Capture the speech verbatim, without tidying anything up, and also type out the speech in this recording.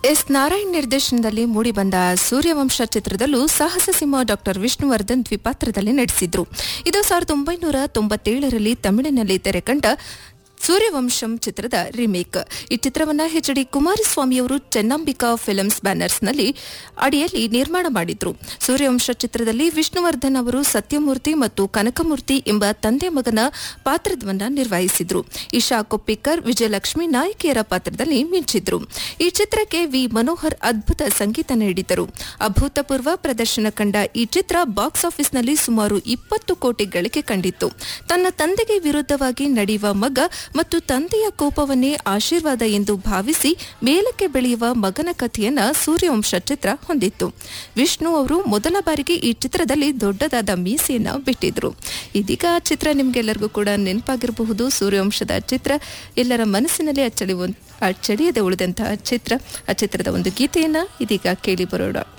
S Narayan ನಿರ್ದೇಶನದಲ್ಲಿ ಮೂಡಿಬಂದ ಸೂರ್ಯವಂಶ ಚಿತ್ರದಲ್ಲೂ ಸಾಹಸ ಸಿಂಹ doctor Vishnuvardhan ದ್ವಿಪಾತ್ರದಲ್ಲಿ ನಟಿಸಿದ್ರು. ಇದು ಸಾವಿರದ ಒಂಬೈನೂರ ತೊಂಬತ್ತೇಳರಲ್ಲಿ ತಮಿಳಿನಲ್ಲಿ ತೆರೆಕಂಡ ಸೂರ್ಯವಂಶಂ ಚಿತ್ರದ ರಿಮೇಕ್. ಈ ಚಿತ್ರವನ್ನು ಎಚ್ ಡಿ ಕುಮಾರಸ್ವಾಮಿಯವರು ಚೆನ್ನಂಬಿಕಾ ಫಿಲ್ಮ್ಸ್ ಬ್ಯಾನರ್ಸ್ನಲ್ಲಿ ಅಡಿಯಲ್ಲಿ ನಿರ್ಮಾಣ ಮಾಡಿದ್ರು. ಸೂರ್ಯವಂಶ ಚಿತ್ರದಲ್ಲಿ ವಿಷ್ಣುವರ್ಧನ್ ಅವರು ಸತ್ಯಮೂರ್ತಿ ಮತ್ತು ಕನಕಮೂರ್ತಿ ಎಂಬ ತಂದೆ ಮಗನ ಪಾತ್ರವನ್ನು ನಿರ್ವಹಿಸಿದ್ರು. ಇಶಾ ಕೊಪ್ಪಿಕರ್, ವಿಜಯಲಕ್ಷ್ಮಿ ನಾಯಕಿಯರ ಪಾತ್ರದಲ್ಲಿ ಮಿಂಚಿದ್ರು. ಈ ಚಿತ್ರಕ್ಕೆ ವಿ ಮನೋಹರ್ ಅದ್ಭುತ ಸಂಗೀತ ನೀಡಿದ್ದರು. ಅಭೂತಪೂರ್ವ ಪ್ರದರ್ಶನ ಕಂಡ ಈ ಚಿತ್ರ ಬಾಕ್ಸ್ ಆಫೀಸ್ನಲ್ಲಿ ಸುಮಾರು ಇಪ್ಪತ್ತು ಕೋಟಿ ಗಳಿಕೆ ಕಂಡಿತ್ತು. ತನ್ನ ತಂದೆಗೆ ವಿರುದ್ಧವಾಗಿ ನಡೆಯುವ ಮಗ ಮತ್ತು ತಂದೆಯ ಕೋಪವನ್ನೇ ಆಶೀರ್ವಾದ ಎಂದು ಭಾವಿಸಿ ಮೇಲಕ್ಕೆ ಬೆಳೆಯುವ ಮಗನ ಕಥೆಯನ್ನ ಸೂರ್ಯವಂಶ ಚಿತ್ರ ಹೊಂದಿತ್ತು. ವಿಷ್ಣು ಅವರು ಮೊದಲ ಬಾರಿಗೆ ಈ ಚಿತ್ರದಲ್ಲಿ ದೊಡ್ಡದಾದ ಮೀಸೆಯನ್ನ ಬಿಟ್ಟಿದ್ರು. ಇದೀಗ ಆ ಚಿತ್ರ ನಿಮ್ಗೆಲ್ಲರಿಗೂ ಕೂಡ ನೆನಪಾಗಿರಬಹುದು. ಸೂರ್ಯವಂಶದ ಚಿತ್ರ ಎಲ್ಲರ ಮನಸ್ಸಿನಲ್ಲಿ ಅಚ್ಚಳಿ ಅಚ್ಚಳಿಯದೆ ಉಳಿದಂತಹ ಚಿತ್ರ. ಆ ಚಿತ್ರದ ಒಂದು ಗೀತೆಯನ್ನ ಇದೀಗ ಕೇಳಿ ಬರೋಣ.